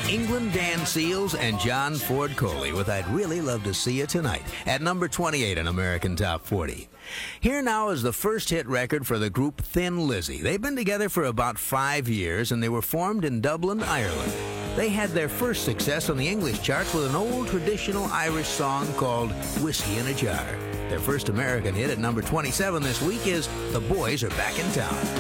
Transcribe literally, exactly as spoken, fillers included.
England Dan Seals and John Ford Coley with I'd Really Love to See You Tonight at number twenty-eight in American Top forty. Here now is the first hit record for the group Thin Lizzy. They've been together for about five years and they were formed in Dublin, Ireland. They had their first success on the English charts with an old traditional Irish song called Whiskey in a Jar. Their first American hit at number twenty-seven this week is The Boys Are Back in Town.